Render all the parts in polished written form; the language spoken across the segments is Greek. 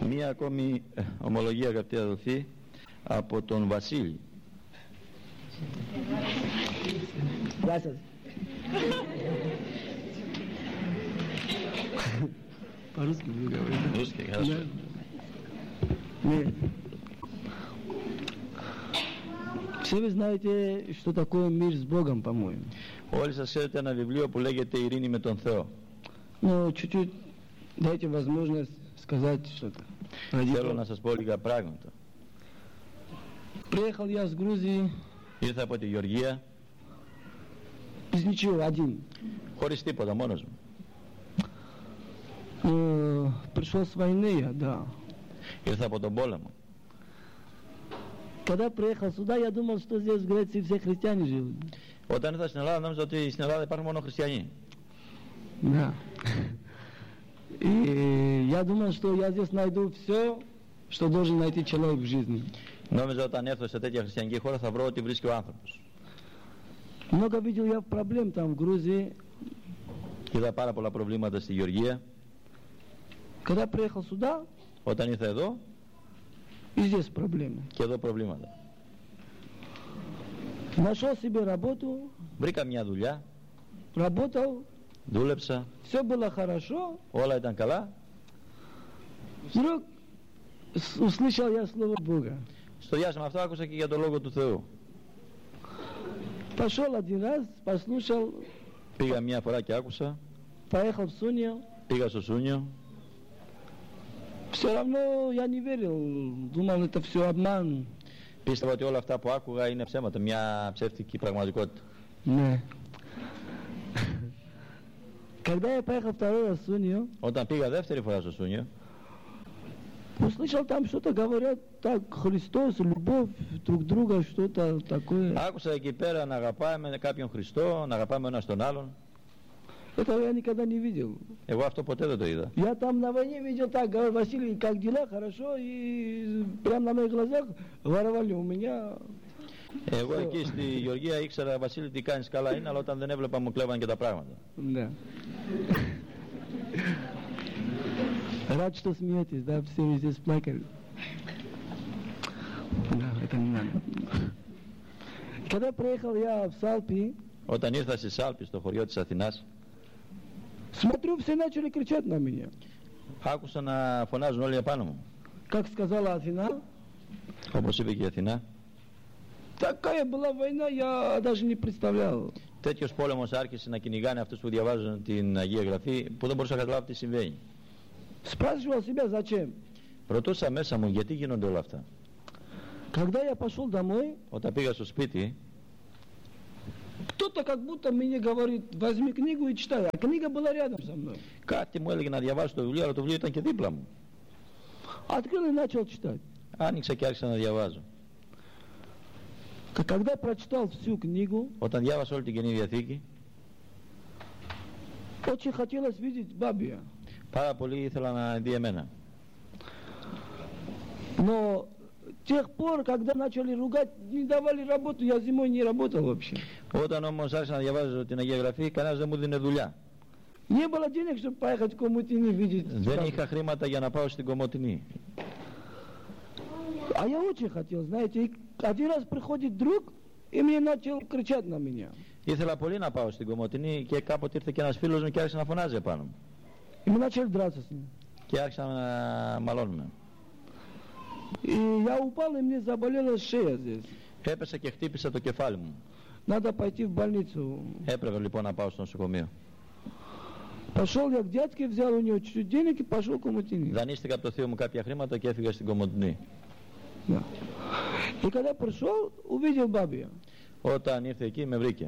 Μία ακόμη ομολογία, αγαπητοί αδελφοί, από τον Βασίλη. Γεια σας. По-русски вы говорите? Русский, хорошо. Нет. Все вы знаете, что такое мир с Богом, по-моему. Όλοι σας ξέρετε ένα βιβλίο που λέγεται «Ειρήνη με τον Θεό». Ну, чуть-чуть дайте возможность сказать что-то. Θέλω να σας πω λίγα πράγματα. Приехал я с Грузии. Ήρθα από τη Γεωργία. Без ничего, один. Χωρίς τίποτα, μόνος μου. Пришел с войны я, да. Ήρθα από τον πόλεμο. Когда приехал сюда, я думал, что здесь в Греции все христиане живут. Όταν ήρθα στην Ελλάδα, νόμιζα ότι στην Ελλάδα υπάρχουν μόνο χριστιανοί. Да. И я думал, что я здесь найду все, что должен найти человек в жизни. Νόμιζα όταν έρθω σε τέτοια χριστιανική χώρα θα βρω ό,τι βρίσκει ο άνθρωπος. Много видел я проблем там в Грузии. Είδα πάρα πολλά προβλήματα στη Γεωργία. Когда приехал сюда, Όταν ήρθα εδώ, и здесь проблемы. και εδώ προβλήματα. Нашел себе работу, Βρήκα μια δουλειά, работал, δούλεψα, все было хорошо. όλα ήταν καλά. Вдруг услышал я слово Бога. Στο διάστημα αυτό άκουσα και για το Λόγο του Θεού. Пошел один раз, послушал, Πήγα μια φορά και άκουσα, поехал в Сунью. πήγα στο Σούνιο. Все равно я не верил, думал, это все обман. Πίστευα ότι όλα αυτά που άκουγα είναι ψέματα, μια ψεύτικη πραγματικότητα. Ναι. Когда я поехал второй раз в Сунью, Όταν πήγα δεύτερη φορά στο Σούνιο, услышал там что-то, говорят, так, Христос, любовь друг друга, что-то такое. άκουσα εκεί πέρα να αγαπάμε κάποιον Χριστό, να αγαπάμε ένας τον άλλον. Этого я никогда не видел. Εγώ αυτό ποτέ δεν το είδα. Я там на войне видел так, говорю, Василий, как дела, хорошо, и прямо на моих глазах воровали у меня. Εγώ εκεί στη Γεωργία ήξερα, Βασίλη, τι κάνεις, καλά είναι, αλλά όταν δεν έβλεπα μου κλέβαν και τα πράγματα. Да. Рад, что смеетесь, да, все здесь плакали. Да, это не надо. Когда приехал я в Салпи, Όταν ήρθα στη Σάλπη, στο χωριό της Αθηνάς, смотрю, все начали кричать на меня. άκουσα να φωνάζουν όλοι επάνω μου. Как сказала Афина, Όπως είπε και η Αθηνά, такая была война, я даже не представлял. τέτοιος πόλεμος άρχισε να κυνηγάνε αυτούς που διαβάζουν την Αγία Γραφή, που δεν μπορούσα να καταλάβω τι συμβαίνει. Спрашивал себя, зачем. Ρωτούσα μέσα μου γιατί γίνονται όλα αυτά. Когда я пошел домой, Όταν πήγα στο σπίτι, кто-то как будто мне говорит, возьми книгу и читай, а книга была рядом со мной. κάτι μου έλεγε να διαβάσω το βιβλίο, αλλά το βιβλίο ήταν και δίπλα μου. Открыл и начал читать. Άνοιξα και άρχισα να διαβάζω. Когда прочитал всю книгу, Όταν διάβασα όλη την Καινή Διαθήκη, очень хотелось видеть Бабия. πάρα πολύ ήθελα να δει εμένα. Но тех пор, когда начали ругать, не давали работу, я зимой не работал вообще. Όταν όμως άρχισα να διαβάζω την Αγία Γραφή, κανένας δεν μου δίνει δουλειά. Не было денег, чтобы поехать в Комутини видеть. Δεν είχα χρήματα για να πάω στην Κομοτηνή. А я очень хотел, знаете, и один раз приходит друг, и мне начал кричать на меня. Ήθελα πολύ να πάω στην Κομοτηνή και κάποτε ήρθε και ένας φίλος μου και άρχισε να φωνάζει επάνω μου. И мы начали драться с ним. Και άρχισα να μαλώνουμε. И я упал, и мне заболела шея здесь. Έπεσα και χτύπησα το κεφάλι μου. Надо пойти в больницу. Έπρεπε λοιπόν να πάω στο νοσοκομείο. Пошел я к дядьке, взял у него чуть-чуть денег и пошел в Комутини. Δανείστηκα από το θείο μου κάποια χρήματα και έφυγα στην Κομοτηνή. Да. И когда пришел, увидел Бабия. Όταν ήρθε εκεί με βρήκε.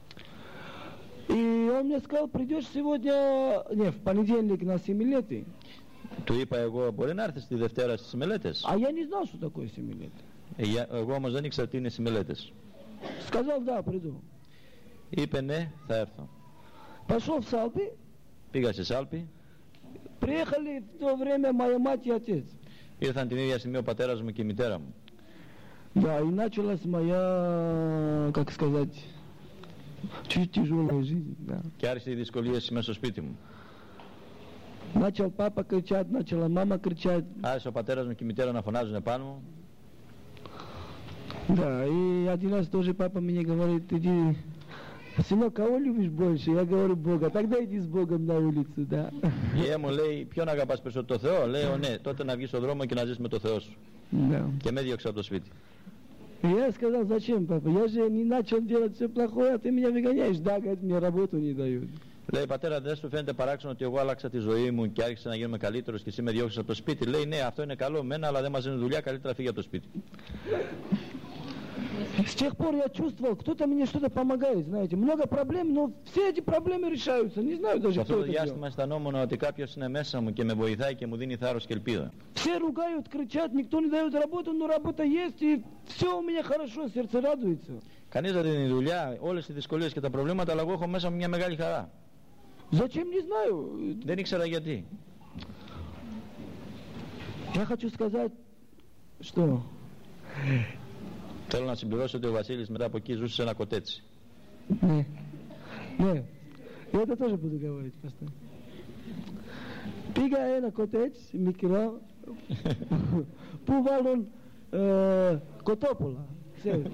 И он мне сказал, придешь сегодня, не, в понедельник на Семилеты. Του είπα εγώ, μπορεί να έρθεις τη Δευτέρα στις μελέτες. А я не знал, что такое Семилеты. Εγώ όμως δεν ήξερα τι είναι οι μελέτες. Сказал, да, приду. Είπε ναι, θα έρθω. Пошел в Салпи. Πήγα στη Σάλπη. Приехали в то время моя мать и отец. Ήρθαν την ίδια στιγμή ο πατέρας μου και η μητέρα μου. Да, и началась моя, как сказать, чуть тяжелая жизнь, да. Και άρχισε οι δυσκολίες μέσα στο σπίτι μου. Начал папа кричать, начала мама кричать. Άρχισε ο πατέρας μου και η μητέρα να φωνάζουν πάνω μου. Да, и один раз тоже папа мне говорит, иди, сынок, кого любишь больше? Я говорю, Бога. Тогда иди с Богом на улицу, да. Η μου λέει, ποιον αγαπάς περισσότερο, το Θεό? Λέω, ναι, τότε να βγεις στον δρόμο και να ζεις με το Θεό σου. Да. Και με διώξε από το σπίτι. Я сказал, зачем, папа? Я же не начал делать все плохое, а ты меня выгоняешь. Да, говорит, мне работу не дают. Λέει, πατέρα, δεν σου φαίνεται παράξενο ότι εγώ άλλαξα τη ζωή μου και άρχισα να γίνομαι καλύτερος και εσύ με διώξεις από το σπίτι? Λέει, ναι, αυτό είναι καλό μένα, αλλά δεν μας δίνει δουλειά, καλύτερα φύγει από το σπίτι. С тех пор я чувствовал, кто-то мне что-то помогает, знаете. Много проблем, но все эти проблемы решаются. Не знаю даже, Σε кто αυτό το это διάστημα делал. αισθανόμουν ότι κάποιος είναι μέσα μου και με βοηθάει και μου δίνει θάρρος και ελπίδα. Все ругают, кричат, никто не дает работу, но работа есть, и все у меня хорошо, сердце радуется. Κανείς δεν δίνει δουλειά, όλες οι δυσκολίες και τα προβλήματα, αλλά εγώ έχω μέσα μου μια μεγάλη χαρά. Зачем, не знаю. Δεν ήξερα γιατί. Я хочу сказать, что Θέλω να συμπληρώσω ότι ο Βασίλης μετά από εκεί ζούσε σε ένα κοτέτσι. Ναι, ναι. Я это тоже буду говорить просто. Πήγα ένα κοτέτσι μικρό που βάλουν κοτόπουλα, ξέρετε.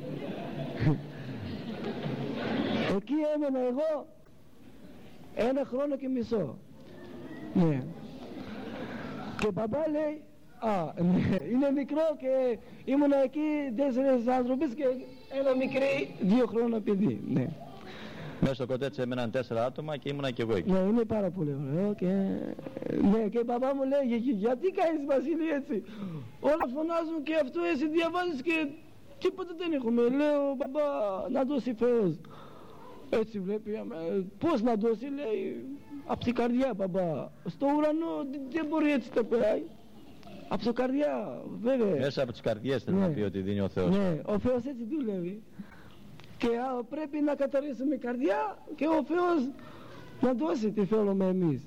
Εκεί έμενα εγώ 1 χρόνο και μισό. Ναι. Και μπαμπά λέει, ναι, είναι μικρό και ήμουνα εκεί 4 άνθρωπες και ένα μικρή 2 χρόνια παιδί. Ναι. Μέσα στο κοτέτσι έμεναν 4 άτομα και ήμουνα και εγώ εκεί. Ναι, είναι πάρα πολύ ωραίο και... Ναι, και μπαμπά μου λέει, γιατί κάνεις Βασίλη έτσι? Όλα φωνάζουν και αυτό εσύ διαβάζεις και τίποτα δεν έχουμε. Λέω, μπαμπά, να δώσει Θεός. Έτσι βλέπει, πώς να δώσει, λέει, από την καρδιά μπαμπά. Στο ουρανό δεν μπορεί έτσι να περάει. Από την καρδιά, βέβαια. Μέσα από τις καρδιές θέλω να πει ότι δίνει ο Θεός. Ναι, ο Θεός έτσι δουλεύει. Και πρέπει να καταρρίσουμε καρδιά και ο Θεός να δώσει τι θέλουμε εμείς.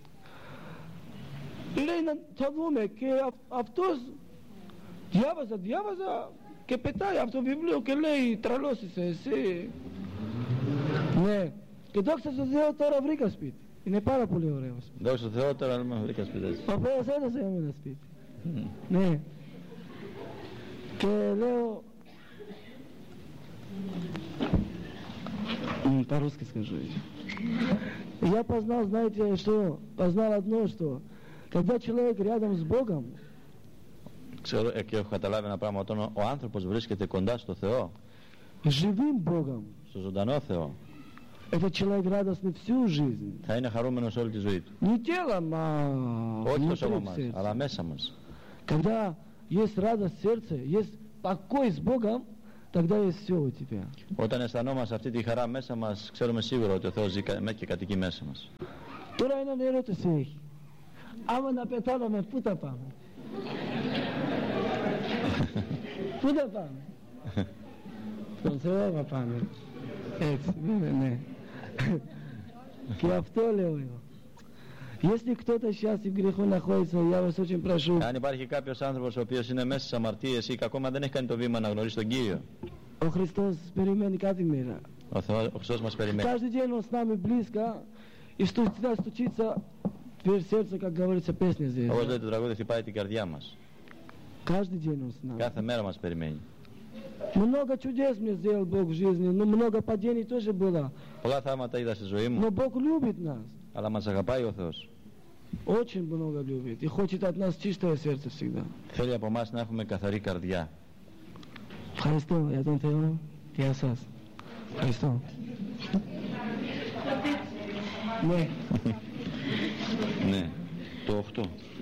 Λέει, θα δούμε, και αυτός διάβαζα και πετάει από το βιβλίο και λέει, τρελός είσαι εσύ. Ναι, και δόξα στον Θεό τώρα βρήκα σπίτι. Είναι πάρα πολύ ωραίο. Δόξα στον Θεό τώρα βρήκα σπίτι. Ο Θεός έδωσε ένα σπίτι. Ναι. Και λέω, по-русски скажу. Я познал, знаете, что? Познал одно, что когда человек рядом с Богом, Ξέρω και έχω καταλάβει ένα πράγμα, όταν ο άνθρωπος βρίσκεται κοντά στο Θεό, живым Богом, στο ζωντανό Θεό, этот человек радостный всю жизнь. θα είναι χαρούμενος όλη τη ζωή του. Не телом, а Όχι το σώμα внутри μας, сердца. αλλά μέσα μας. Когда есть радость в сердце, есть покой с Богом, тогда есть все у тебя. Όταν αισθανόμαστε αυτή τη χαρά μέσα μας, ξέρουμε σίγουρα ότι ο Θεός ζει και κατοικεί μέσα μας. Τώρα έναν ερώτηση έχει. Άμα να πεθάναμε, πού τα πάμε? Πού τα πάμε? Στον Θεό θα πάμε. Έτσι, βέβαια, ναι. Και αυτό λέω εγώ. Если кто-то сейчас в греху находится, я вас очень прошу. Αν υπάρχει κάποιος άνθρωπος ο οποίος είναι μέσα στις αμαρτίες ή ακόμα δεν έχει κάνει το βήμα να γνωρίσει τον Κύριο, Ο Χριστός περιμένει κάθε μέρα. ο Χριστός μας περιμένει. Каждый день Он с нами близко, и всегда стучится в дверь сердца, как говорится, песня здесь. Όπως λέει το τραγούδι, χτυπάει την καρδιά μας. Каждый день Он с нами. Κάθε μέρα μας περιμένει. Много чудес мне сделал Бог в жизни, но много падений тоже было. Πολλά θαύματα είδα στη ζωή μου, Но Бог любит нас, αλλά μας αγαπάει ο Θεός. очень много любит, и хочет от нас чистое сердце всегда. Θέλει από εμάς να έχουμε καθαρή καρδιά. Ευχαριστώ για τον Θεό και για σας. Ευχαριστώ. Ναι. Ναι, το 8.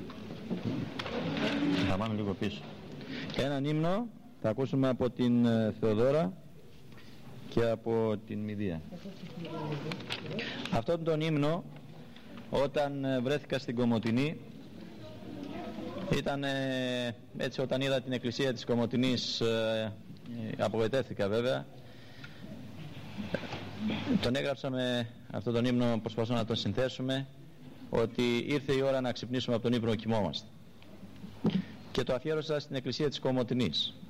Θα πάμε λίγο πίσω. Έναν ύμνο θα ακούσουμε από την Θεοδόρα και από την Μηδία. Αυτόν τον ύμνο, όταν βρέθηκα στην Κομοτηνή, ήταν έτσι, όταν είδα την εκκλησία της Κομοτηνής, απογοητεύτηκα βέβαια. Τον έγραψα με αυτόν τον ύμνο, προσπαθώ να τον συνθέσουμε, ότι ήρθε η ώρα να ξυπνήσουμε από τον ύπνο που κοιμόμαστε. Και το αφιέρωσα στην εκκλησία της Κομοτηνής.